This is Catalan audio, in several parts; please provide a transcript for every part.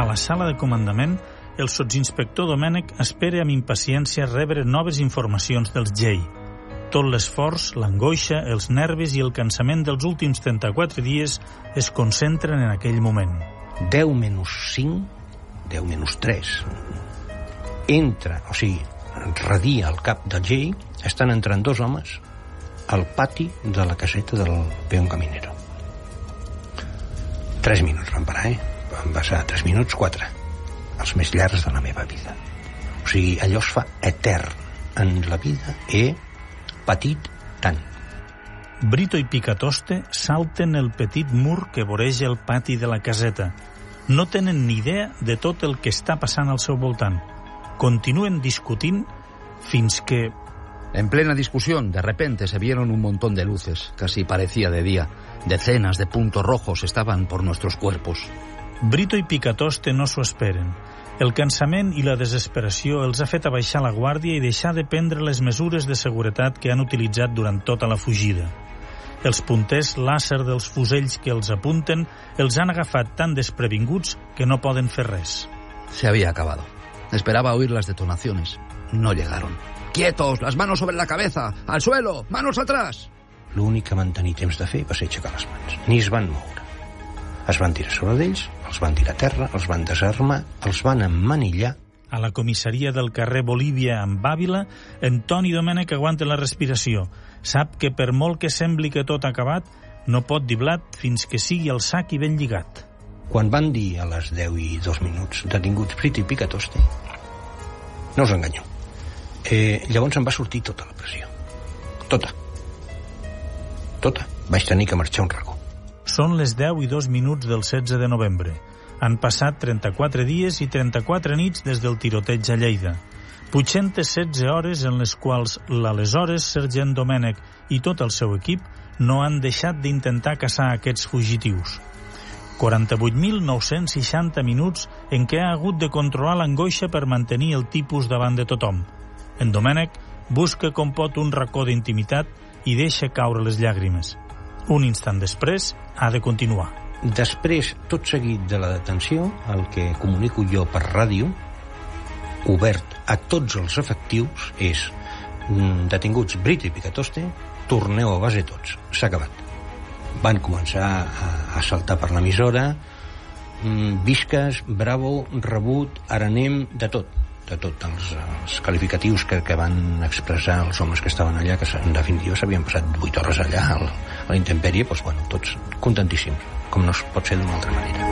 a la sala de comandament, el sotsinspector Domènech espera amb impaciència rebre noves informacions dels GEI. Tot l'esforç, l'angoixa, els nervis i el cansament dels últims 34 dies es concentren en aquell moment. 10 menys 5, 10 menys 3, radia al cap del GEI, estan entrant dos homes al pati de la caseta del peón caminero. 3 minuts van parar, Van passar 3 minuts, 4. Els més llargs de la meva vida. O sigui, allò es fa etern. En la vida he patit tant. Brito i Picatoste salten el petit mur que voreja el pati de la caseta. No tenen ni idea de tot el que està passant al seu voltant. Continúen discutint fins que... En plena discusión, de repente se vieron un montón de luces. Casi parecía de día. Decenas de puntos rojos estaban por nuestros cuerpos. Brito i Picatoste no s'ho esperen. El cansament i la desesperació els ha fet abaixar la guàrdia i deixar de prendre les mesures de seguretat que han utilitzat durant tota la fugida. Els punters làser dels fusells que els apunten els han agafat tan desprevinguts que no poden fer res. Se había acabado. Esperaba oír las detonaciones. No llegaron. ¡Quietos! ¡Las manos sobre la cabeza! ¡Al suelo! ¡Manos atrás! L'únic que van tenir temps de fer va ser aixecar les mans. Ni es van moure. Es van tirar sobre d'ells, els van tirar a terra, els van desarmar, els van emmanillar. A la comissaria del carrer Bolívia amb Bàvila, en Toni Domènech aguanta la respiració. Sap que per molt que sembli que tot ha acabat, no pot dir blat fins que sigui el sac i ben lligat. Quan van dir a les 10 i 2 minuts detinguts Brito i Picatoste, no us enganyo. Llavors em va sortir tota la pressió. Tota. Vaig tenir que marxar un racó. Són les 10 i 2 minuts del 16 de novembre. Han passat 34 dies i 34 nits des del tiroteig a Lleida. 816 hores en les quals l'aleshores sergent Domènech i tot el seu equip no han deixat d'intentar caçar aquests fugitius. 48.960 minuts en què ha hagut de controlar l'angoixa per mantenir el tipus davant de tothom. En Domènech busca com pot un racó d'intimitat i deixa caure les llàgrimes. Un instant després ha de continuar. Després, tot seguit de la detenció, el que comunico jo per ràdio, obert a tots els efectius, és detinguts Brito i Picatoste, torneu a base tots. S'ha acabat. Van començar a saltar per l'emissora, visques, bravo, rebut, ara anem, de tot els qualificatius que van expressar els homes que estaven allà, que en definitiva s'havien passat 8 hores allà a la intempèrie, doncs, bueno, tots contentíssims, com no es pot ser d'una altra manera.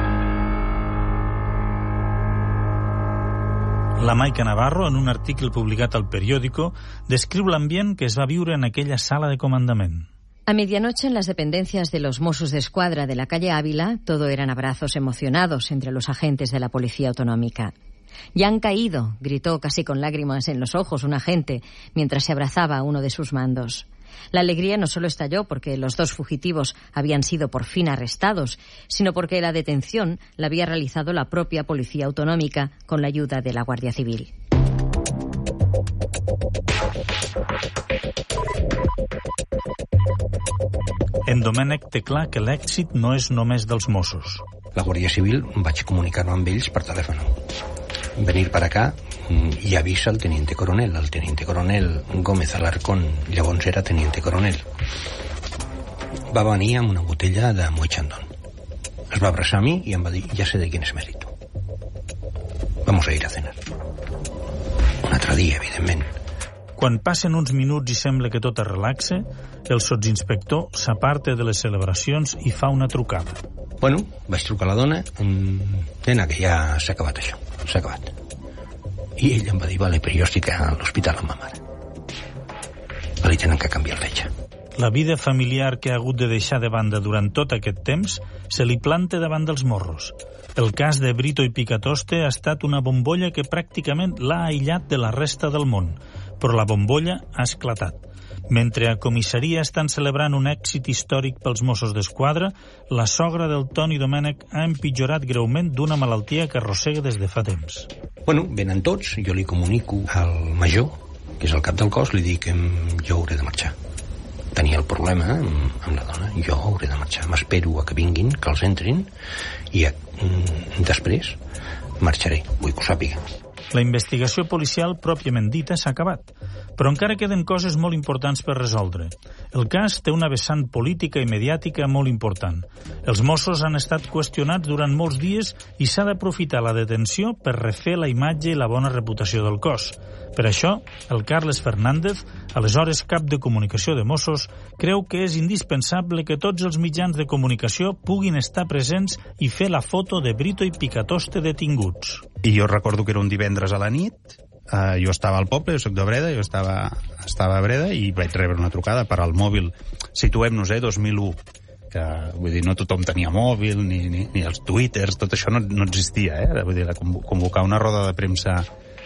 La Maica Navarro, en un article publicat al periódico, descriu l'ambient que es va viure en aquella sala de comandament. A medianoche, en las dependencias de los Mossos d'Esquadra de la calle Ávila, todo eran abrazos emocionados entre los agentes de la Policía Autonómica. «Ya han caído», gritó casi con lágrimas en los ojos un agente mientras se abrazaba a uno de sus mandos. La alegría no solo estalló porque los dos fugitivos habían sido por fin arrestados, sino porque la detención la había realizado la propia Policía Autonómica con la ayuda de la Guardia Civil. En Domènech té clar que l'èxit no és només dels Mossos. La Guàrdia Civil vaig comunicar-me amb ells per telèfon. Venir per acá y avisa al teniente coronel. El teniente coronel Gómez Alarcón, llavors era teniente coronel. Va venir amb una botella de Moet Chandon. Es va abraçar a mi i em va dir, ja sé de quién es mérito. Vamos a ir a cenar. Un altre dia, evidentment. Quan passen uns minuts i sembla que tot es relaxa, el sotsinspector s'aparta de les celebracions i fa una trucada. Bueno, vaig trucar a la dona, nena, que ja s'ha acabat això, s'ha acabat. I ell em va dir, vale, però jo estic a l'hospital amb ma mare. Li tenen que canviar el fetge. La vida familiar que ha hagut de deixar de banda durant tot aquest temps se li planta davant dels morros. El cas de Brito i Picatoste ha estat una bombolla que pràcticament l'ha aïllat de la resta del món, però la bombolla ha esclatat. Mentre a comissaria estan celebrant un èxit històric pels Mossos d'Esquadra, la sogra del Toni Domènech ha empitjorat greument d'una malaltia que arrossega des de fa temps. Bueno, venen tots, jo li comunico al major, que és el cap del cos, li dic que jo hauré de marxar. tenia el problema amb la dona. Jo hauré de marxar, m'espero a que vinguin, que els entrin, i després marxaré, vull que ho sàpiga. La investigació policial pròpiament dita s'ha acabat, però encara queden coses molt importants per resoldre. El cas té una vessant política i mediàtica molt important. Els Mossos han estat qüestionats durant molts dies i s'ha d'aprofitar la detenció per refer la imatge i la bona reputació del cos. Per això, el Carles Fernández, aleshores cap de comunicació de Mossos, creu que és indispensable que tots els mitjans de comunicació puguin estar presents i fer la foto de Brito i Picatoste detinguts. I jo recordo que era un divendres a la nit, jo estava al poble, jo soc de Breda, jo estava a Breda i vaig rebre una trucada per al mòbil, situem-nos, 2001, que vull dir, no tothom tenia mòbil, ni els twitters, tot això no existia, vull dir, convocar una roda de premsa,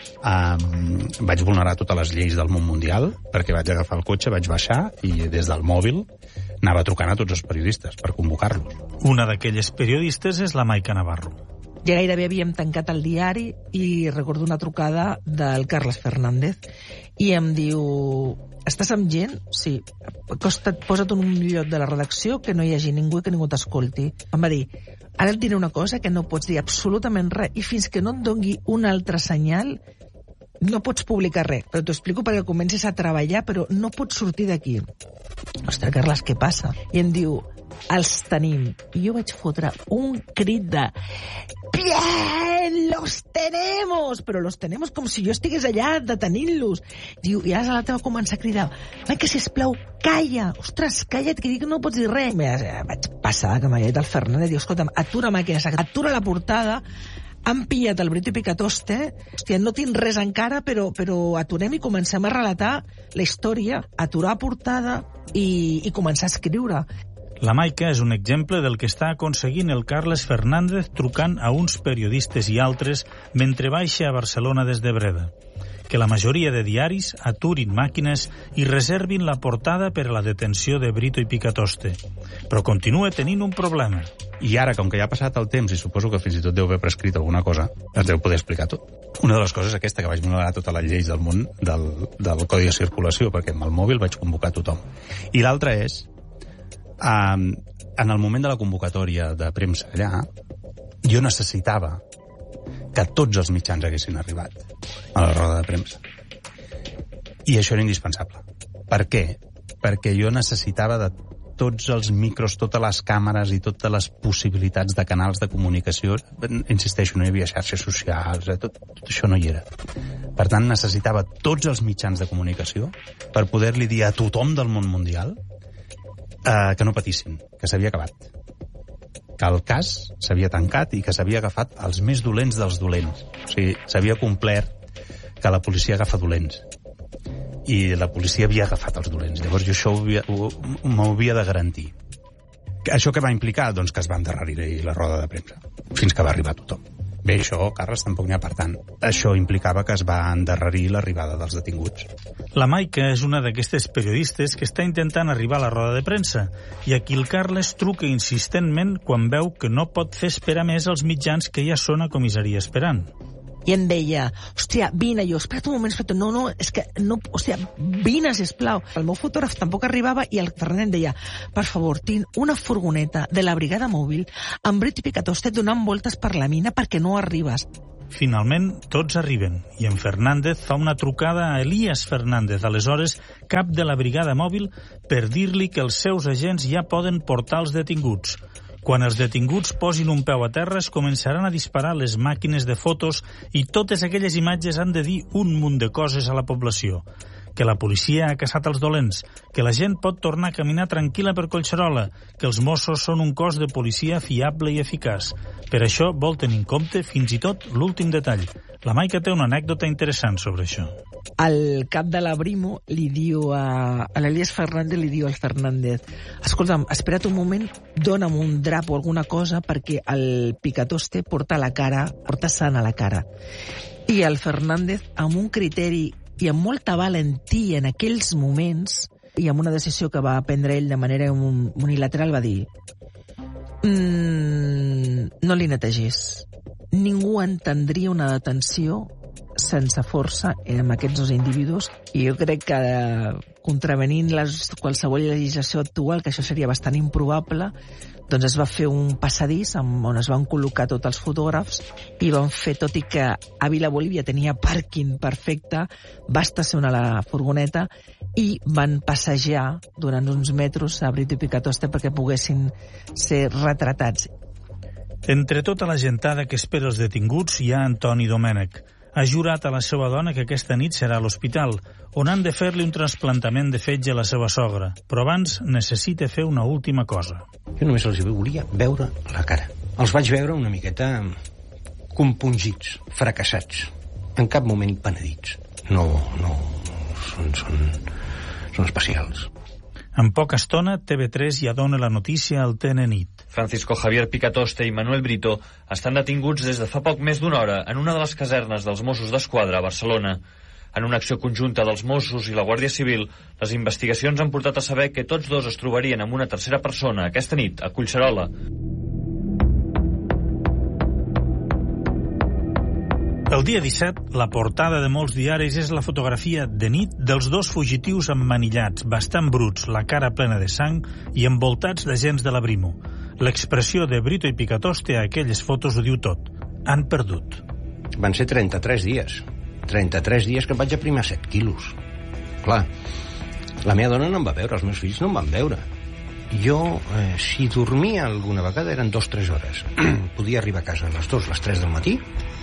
vaig vulnerar totes les lleis del món mundial, perquè vaig agafar el cotxe, vaig baixar i des del mòbil anava trucant a tots els periodistes per convocar-los. Una d'aquelles periodistes és la Maica Navarro. Ja gairebé havíem tancat el diari i recordo una trucada del Carles Fernández i em diu: estàs amb gent? Sí. Posa't en un lloc de la redacció que no hi hagi ningú i que ningú t'escolti. Em va dir: ara et diré una cosa que no pots dir absolutament res i fins que no et dongui un altre senyal no pots publicar res, però t'ho explico perquè comencis a treballar, però no pots sortir d'aquí. Ostres, Carles, què passa? I em diu: els tenim. I jo vaig fotre un crit de: bien, los tenemos! Però los tenemos com si jo estigués allà detenint-los. Diu, i ara la teva comença a cridar: Maica, sisplau, calla! Ostres, calla't, que dic que no pots dir res. Vaig passar, que m'ha dit el Fernández, diu: escolta'm, atura màquina, atura la portada, han pillat el Brito i Picatoste, hòstia, no tinc res encara, però aturem i comencem a relatar la història, aturar portada i començar a escriure. La Maica és un exemple del que està aconseguint el Carles Fernández trucant a uns periodistes i altres mentre baixa a Barcelona des de Breda. Que la majoria de diaris aturin màquines i reservin la portada per a la detenció de Brito i Picatoste. Però continua tenint un problema. I ara, com que ja ha passat el temps, i suposo que fins i tot deu haver prescrit alguna cosa, ens deu poder explicar tot. Una de les coses és aquesta, que vaig vulnerar totes les lleis del món del codi de circulació, perquè amb el mòbil vaig convocar tothom. I l'altra és, en el moment de la convocatòria de premsa allà, jo necessitava que tots els mitjans haguessin arribat a la roda de premsa. I això era indispensable. Per què? Perquè jo necessitava de tots els micros, totes les càmeres i totes les possibilitats de canals de comunicació. Insisteixo, no hi havia xarxes socials, tot això no hi era. Per tant, necessitava tots els mitjans de comunicació per poder-li dir a tothom del món mundial que no patissin, que s'havia acabat, que el cas s'havia tancat i que s'havia agafat els més dolents dels dolents. O sigui, s'havia complert que la policia agafa dolents i la policia havia agafat els dolents. Llavors jo això m'ho havia de garantir. Això què va implicar? Doncs que es va endarrerir la roda de premsa fins que va arribar tothom. Bé, això, Carles, tampoc n'hi ha per tant. Això implicava que es va endarrerir l'arribada dels detinguts. La Maica és una d'aquestes periodistes que està intentant arribar a la roda de premsa i a qui el Carles truca insistentment quan veu que no pot fer esperar més els mitjans que ja són a comissaria esperant. I em deia: hòstia, vine. Jo, espera't un moment, no, és que no, hòstia, vine, sisplau. El meu fotògraf tampoc arribava i el Fernández deia: per favor, tinc una furgoneta de la brigada mòbil amb Brito i Picatoste donant voltes per la mina perquè no arribes. Finalment, tots arriben i en Fernández fa una trucada a Elías Fernández, aleshores cap de la brigada mòbil, per dir-li que els seus agents ja poden portar els detinguts. Quan els detinguts posin un peu a terra, es començaran a disparar les màquines de fotos i totes aquelles imatges han de dir un munt de coses a la població. Que la policia ha caçat els dolents, que la gent pot tornar a caminar tranquil·la per Collserola, que els Mossos són un cos de policia fiable i eficaç. Per això vol tenir en compte fins i tot l'últim detall. La Maica té una anècdota interessant sobre això. El cap de la Brimo li diu a l'Elías Fernández, li diu al Fernández: escolta'm, espera't un moment, dona'm un drap o alguna cosa perquè el Picatoste porta sang a la cara. I el Fernández, amb un criteri i amb molta valentia en aquells moments, i amb una decisió que va prendre ell de manera unilateral, va dir: no li netegis. Ningú entendria una detenció sense força amb aquests dos individus, i jo crec que contravenint qualsevol legislació actual, que això seria bastant improbable, doncs es va fer un passadís on es van col·locar tots els fotògrafs i van fer, tot i que Ávila Bolívia tenia pàrquing perfecte, va estacionar la furgoneta i van passejar durant uns metres a Brito i Picatoste perquè poguessin ser retratats. Entre tota la gentada que espera els detinguts hi ha Antoni Domènech. Ha jurat a la seva dona que aquesta nit serà a l'hospital, on han de fer-li un trasplantament de fetge a la seva sogra, però abans necessita fer una última cosa. Jo només els volia veure la cara. Els vaig veure una miqueta compungits, fracassats, en cap moment penedits. No, són especials. En poca estona, TV3 ja dona la notícia al TN-Nit. Francisco Javier Picatoste i Manuel Brito estan detinguts des de fa poc més d'una hora en una de les casernes dels Mossos d'Esquadra a Barcelona. En una acció conjunta dels Mossos i la Guàrdia Civil, les investigacions han portat a saber que tots dos es trobarien amb una tercera persona aquesta nit a Collserola. El dia 17, la portada de molts diaris és la fotografia de nit dels dos fugitius emmanillats, bastant bruts, la cara plena de sang i envoltats d'agents de la Brimo. L'expressió de Brito i Picatoste a aquelles fotos ho diu tot. Han perdut. Van ser 33 dies. 33 dies que em vaig aprimar 7 quilos. Clar, la meva dona no em va veure, els meus fills no em van veure. Jo, si dormia alguna vegada, eren 2-3 hores. Podia arribar a casa a les 2, les 3 del matí,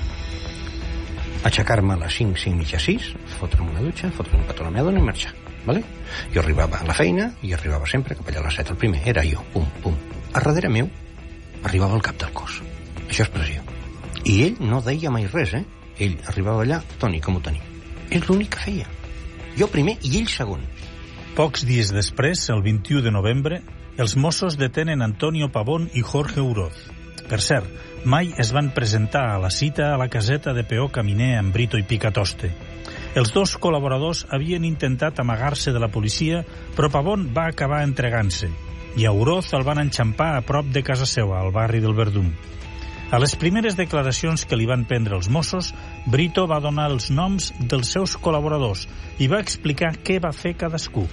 aixecar-me a les 5, 5 mitja 6, fotre'm una dutxa, fotre'm un petó a la meva dona i marxar. Vale? Jo arribava a la feina i arribava sempre cap allà a les 7. El primer era jo, pum, pum. A darrere meu arribava el cap del cos. Això és pressió. I ell no deia mai res, Ell arribava allà, Toni, com ho tenim? És l'únic que feia. Jo primer i ell segon. Pocs dies després, el 21 de novembre, els Mossos detenen Antonio Pavón i Jorge Uroz. Per cert, mai es van presentar a la cita a la caseta de peó caminer amb Brito i Picatoste. Els dos col·laboradors havien intentat amagar-se de la policia, però Pavón va acabar entregant-se, i a Uroz el van enxampar a prop de casa seva, al barri del Verdum. A les primeres declaracions que li van prendre els Mossos, Brito va donar els noms dels seus col·laboradors i va explicar què va fer cadascú.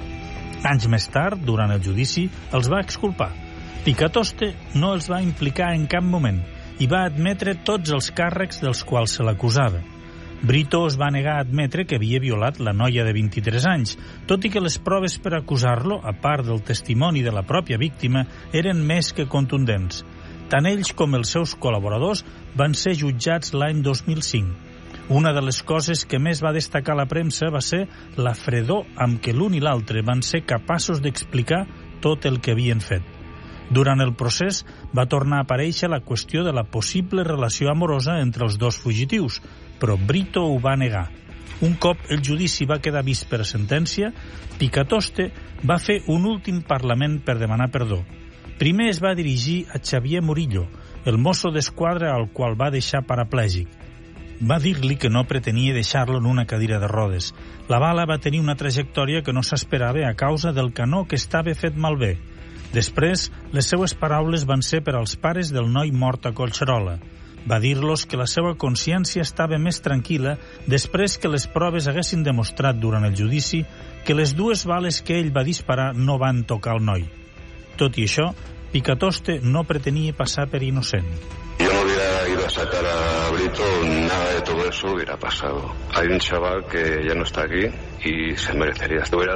Anys més tard, durant el judici, els va exculpar. Picatoste no els va implicar en cap moment i va admetre tots els càrrecs dels quals se l'acusava. Brito es va negar a admetre que havia violat la noia de 23 anys, tot i que les proves per acusar-lo, a part del testimoni de la pròpia víctima, eren més que contundents. Tant ells com els seus col·laboradors van ser jutjats l'any 2005. Una de les coses que més va destacar la premsa va ser la fredor amb què l'un i l'altre van ser capaços d'explicar tot el que havien fet. Durant el procés va tornar a aparèixer la qüestió de la possible relació amorosa entre els dos fugitius, però Brito ho va negar. Un cop el judici va quedar vist per sentència, Picatoste va fer un últim parlament per demanar perdó. Primer es va dirigir a Xavier Murillo, el mosso d'esquadra al qual va deixar paraplègic. Va dir-li que no pretenia deixar-lo en una cadira de rodes. La bala va tenir una trajectòria que no s'esperava a causa del canó que estava fet malbé. Després, les seues paraules van ser per als pares del noi mort a Collserola. Va dir-los que la seva consciència estava més tranquil·la després que les proves haguessin demostrat durant el judici que les dues bales que ell va disparar no van tocar el noi. Tot i això, Picatoste no pretenia pasar per innocent. Yo no hubiera ido a sacar a Brito, nada de todo eso hubiera pasado. Hay un chaval que ya no está aquí y se merecería.